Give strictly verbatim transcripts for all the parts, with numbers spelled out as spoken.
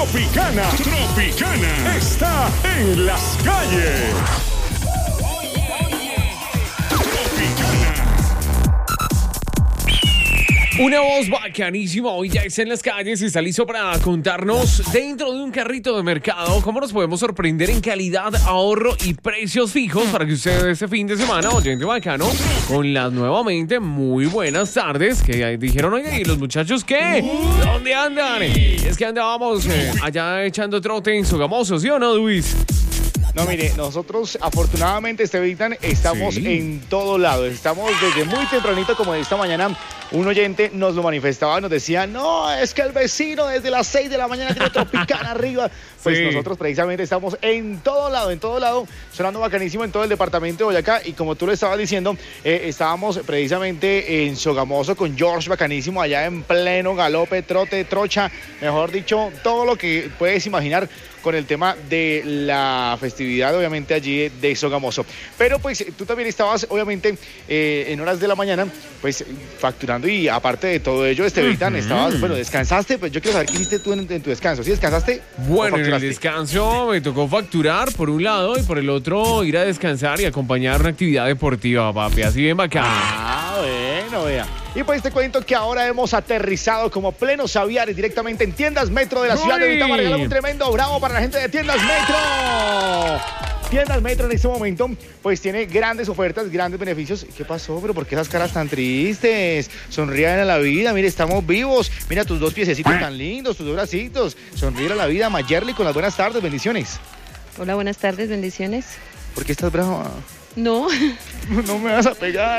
Tropicana, Tropicana está en las calles. Una voz bacanísima hoy ya está en las calles y está listo para contarnos dentro de un carrito de mercado cómo nos podemos sorprender en calidad, ahorro y precios fijos para que usted este fin de semana, oyente bacano, con las nuevamente muy buenas tardes que dijeron, oye, ¿y los muchachos qué? ¿Dónde andan? Es que andábamos eh, allá echando trote en Sogamoso, ¿sí o no, Luis? No, mire, nosotros afortunadamente, Estevitan, estamos sí. en todo lado. Estamos desde muy tempranito, como de esta mañana, un oyente nos lo manifestaba, nos decía, no, es que el vecino desde las seis de la mañana tiene Tropicana arriba. Pues sí. Nosotros precisamente estamos en todo lado, en todo lado, sonando bacanísimo en todo el departamento de Boyacá. Y como tú lo estabas diciendo, eh, estábamos precisamente en Sogamoso con George bacanísimo, allá en pleno galope, trote, trocha, mejor dicho, todo lo que puedes imaginar con el tema de la festividad, obviamente, allí de Sogamoso. Pero pues tú también estabas, obviamente, eh, en horas de la mañana, pues facturando, y aparte de todo ello, Estevitan, uh-huh. estabas, bueno, descansaste, pues yo quiero saber qué hiciste tú en, en tu descanso. ¿Sí descansaste? Bueno, en el descanso me tocó facturar por un lado y por el otro ir a descansar y acompañar una actividad deportiva, papi, así bien bacán. Ah, bueno, vea. Y pues te cuento que ahora hemos aterrizado como plenos Sabiares directamente en Tiendas Metro de la ciudad de Vitama. Regalamos un tremendo bravo para la gente de Tiendas Metro. Tiendas Metro en este momento pues tiene grandes ofertas, grandes beneficios. ¿Qué pasó? ¿Pero por qué esas caras tan tristes? Sonrían a la vida, mire, estamos vivos. Mira tus dos piececitos tan lindos, tus dos bracitos. Sonríe a la vida, Mayerly, con las buenas tardes, bendiciones. Hola, buenas tardes, bendiciones. ¿Por qué estás brava? No. No me vas a pegar.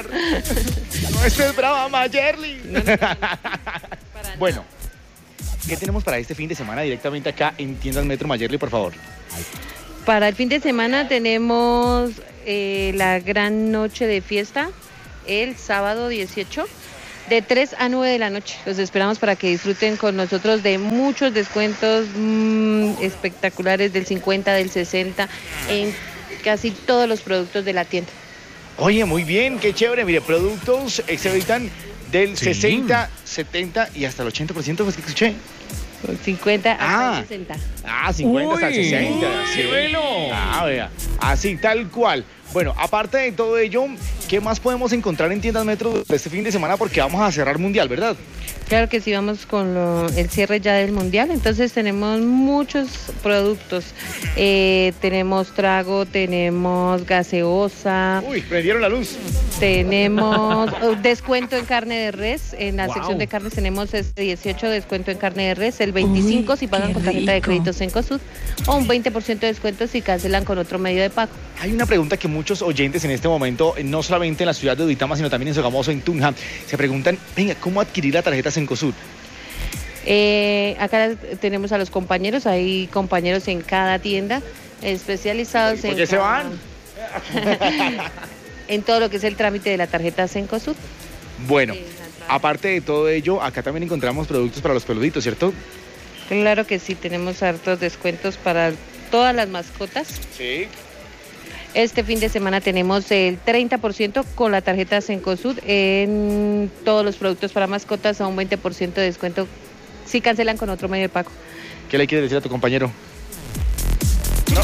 No estés brava, Mayerly. No, no, no, no. Bueno, ¿qué tenemos para este fin de semana directamente acá en Tiendas Metro, Mayerly, por favor? Para el fin de semana tenemos eh, la gran noche de fiesta el sábado dieciocho de tres a nueve de la noche. Los esperamos para que disfruten con nosotros de muchos descuentos mmm, espectaculares del cincuenta, del sesenta en casi todos los productos de la tienda. Oye, muy bien, qué chévere. Mire, productos se evitan del sí. sesenta, setenta y hasta el ochenta por ciento, pues que escuché. cincuenta hasta ah, el sesenta. Ah, cincuenta hasta el sesenta. Sí, bueno. Ah, vea. Así, tal cual. Bueno, aparte de todo ello, ¿qué más podemos encontrar en Tiendas Metro este fin de semana? Porque vamos a cerrar Mundial, ¿verdad? Claro que sí, vamos con lo, el cierre ya del Mundial, entonces tenemos muchos productos. Eh, tenemos trago, tenemos gaseosa. Uy, prendieron la luz. Tenemos descuento en carne de res, en la wow. sección de carnes tenemos este dieciocho descuento en carne de res, el veinticinco Uy, si pagan con tarjeta de crédito Cencosud, o un veinte por ciento de descuento si cancelan con otro medio de pago. Hay una pregunta que muchos oyentes en este momento, no solamente en la ciudad de Duitama, sino también en Sogamoso, en Tunja, se preguntan, venga, ¿cómo adquirir la tarjeta Cencosud? Eh, acá tenemos a los compañeros, hay compañeros en cada tienda especializados ¿Por en... qué se cada... van? en todo lo que es el trámite de la tarjeta Cencosud. Bueno, aparte de todo ello, acá también encontramos productos para los peluditos, ¿cierto? Claro que sí, tenemos hartos descuentos para todas las mascotas. Sí. Este fin de semana tenemos el treinta por ciento con la tarjeta Cencosud en todos los productos para mascotas, a un veinte por ciento de descuento si cancelan con otro medio de pago. ¿Qué le quieres decir a tu compañero? No.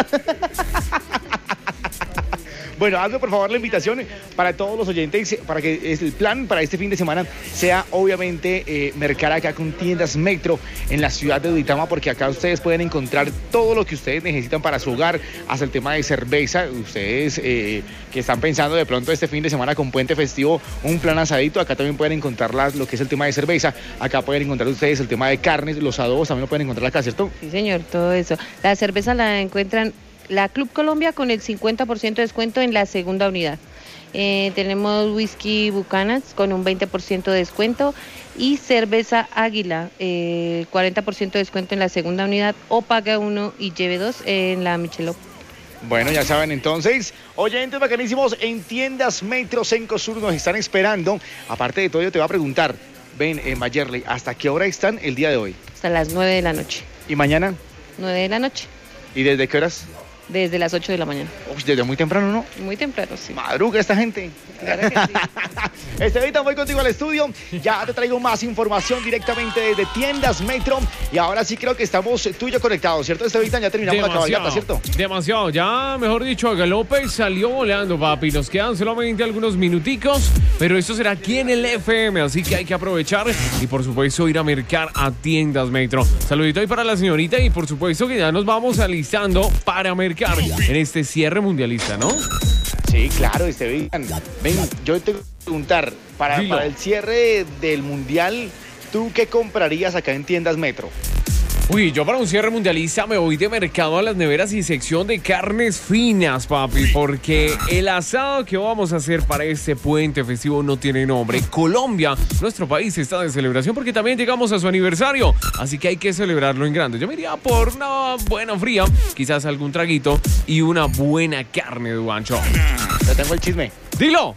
Bueno, hazme por favor la invitación para todos los oyentes, para que el plan para este fin de semana sea obviamente eh, mercar acá con Tiendas Metro en la ciudad de Duitama, porque acá ustedes pueden encontrar todo lo que ustedes necesitan para su hogar, hasta el tema de cerveza. Ustedes eh, que están pensando de pronto este fin de semana con puente festivo, un plan asadito, acá también pueden encontrar las, lo que es el tema de cerveza, acá pueden encontrar ustedes el tema de carnes, los adobos también lo pueden encontrar acá, ¿cierto? Sí, señor, todo eso. La cerveza la encuentran la Club Colombia con el cincuenta por ciento de descuento en la segunda unidad. Eh, tenemos whisky Bucanas con un veinte por ciento de descuento y cerveza Águila, eh, cuarenta por ciento de descuento en la segunda unidad, o paga uno y lleve dos en la Michelob. Bueno, ya saben entonces, oyentes bacanísimos, en Tiendas Metro Cencosud nos están esperando. Aparte de todo, yo te voy a preguntar, ven, eh, Mayerly, ¿hasta qué hora están el día de hoy? Hasta las nueve de la noche. ¿Y mañana? nueve de la noche. ¿Y desde qué horas? desde las ocho de la mañana. Uy, desde muy temprano, ¿no? Muy temprano, sí. Madruga esta gente. Claro que sí. Estevita, voy contigo al estudio. Ya te traigo más información directamente desde Tiendas Metro. Y ahora sí creo que estamos tú y yo conectados, ¿cierto, Estevita? Ya terminamos la caballata, ¿cierto? Demasiado. Ya, mejor dicho, a galope salió volando, papi. Nos quedan solamente algunos minuticos, pero esto será aquí en el F M, así que hay que aprovechar y, por supuesto, ir a mercar a Tiendas Metro. Saludito ahí para la señorita y, por supuesto, que ya nos vamos alistando para mercar en este cierre mundialista, ¿no? Sí, claro, Estevita. Ven, yo te voy a preguntar, para, para el cierre del mundial, ¿tú qué comprarías acá en Tiendas Metro? Uy, yo para un cierre mundialista me voy de mercado a las neveras y sección de carnes finas, papi, porque el asado que vamos a hacer para este puente festivo no tiene nombre. Colombia, nuestro país, está de celebración porque también llegamos a su aniversario, así que hay que celebrarlo en grande. Yo me iría por una buena fría, quizás algún traguito y una buena carne de guancho. Te tengo el chisme. ¡Dilo!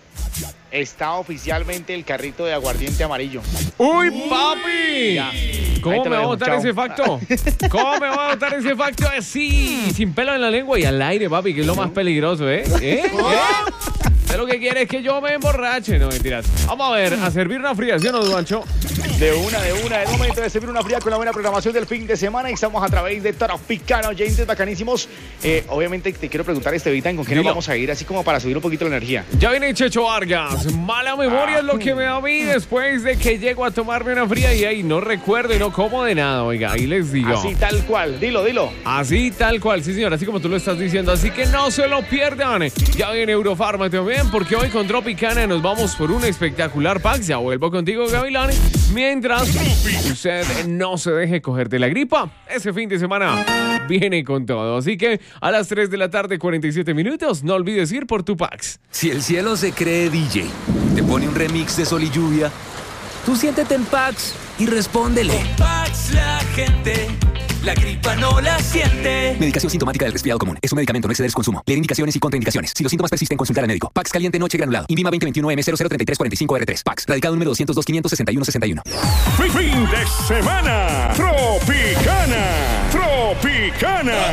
Está oficialmente el carrito de aguardiente amarillo. ¡Uy, papi! Ya. ¿Cómo me va a botar ese facto? ¿Cómo me va a botar ese facto así? Sin pelo en la lengua y al aire, papi, que es lo más peligroso, ¿eh? ¿Eh? ¿Eh? Usted lo que quiere es que yo me emborrache. No, mentiras. Vamos a ver, a servir una fría, ¿sí o no, Duancho? De una, de una, es momento de servir una fría con la buena programación del fin de semana. Y estamos a través de Tropicana, oyentes bacanísimos. Eh, obviamente te quiero preguntar, Estevita, ¿con qué nos vamos a ir? Así como para subir un poquito la energía. Ya viene Checho Vargas. Mala memoria ah. es lo que me da a mí después de que llego a tomarme una fría y ahí no recuerdo y no como de nada. Oiga, ahí les digo. Así tal cual, dilo, dilo. Así tal cual, sí señor, así como tú lo estás diciendo. Así que no se lo pierdan. Ya viene Eurofarma también, porque hoy con Tropicana nos vamos por un espectacular pack. Ya vuelvo contigo, Gavilán. Mientras usted no se deje coger de la gripa, ese fin de semana viene con todo. Así que a las tres de la tarde, cuarenta y siete minutos, no olvides ir por tu Pax. Si el cielo se cree D J, te pone un remix de Sol y Lluvia, tú siéntete en Pax y respóndele. Con Pax la gente, la gripa no la siente. Medicación sintomática del resfriado común. Es un medicamento, no exceder su consumo. Leer indicaciones y contraindicaciones. Si los síntomas persisten, consultar al médico. Pax caliente noche granulado. INVIMA veinte veintiuno M cero cero treinta y tres cuarenta y cinco R tres. Pax. Radicado número doscientos dos quinientos sesenta y uno sesenta y uno. Fin de semana. Tropicana. Tropicana.